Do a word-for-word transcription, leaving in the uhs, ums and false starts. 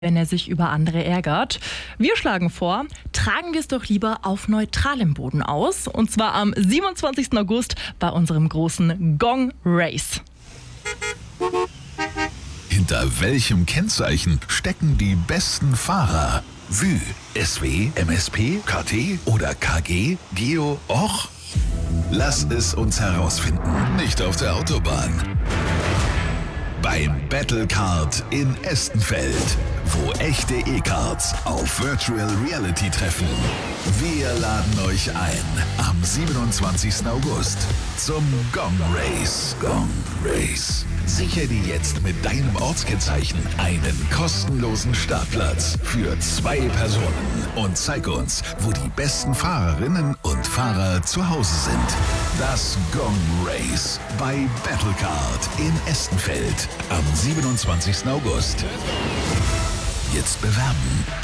wenn er sich über andere ärgert. Wir schlagen vor, tragen wir es doch lieber auf neutralem Boden aus. Und zwar am siebenundzwanzigsten August bei unserem großen Gong Race. Hinter welchem Kennzeichen stecken die besten Fahrer? Vü, S W, M S P, K T oder K G, Geo, Och? Lass es uns herausfinden, nicht auf der Autobahn. Beim Battlecard in Estenfeld, wo echte E-Cards auf Virtual Reality treffen. Wir laden euch ein am siebenundzwanzigsten August zum Gong Race. Gong Race. Sichere dir jetzt mit deinem Ortskennzeichen einen kostenlosen Startplatz für zwei Personen und zeig uns, wo die besten Fahrerinnen und Fahrer zu Hause sind. Das Gong Race bei Battlecard in Estenfeld am siebenundzwanzigsten August. Jetzt bewerben